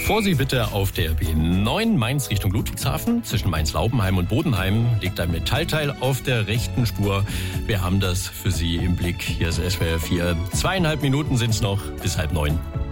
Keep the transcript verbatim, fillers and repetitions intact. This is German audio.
Vorsicht bitte auf der B neun Mainz Richtung Ludwigshafen. Zwischen Mainz-Laubenheim und Bodenheim liegt ein Metallteil auf der rechten Spur. Wir haben das für Sie im Blick. Hier ist S W R vier. Zweieinhalb Minuten sind es noch bis halb neun.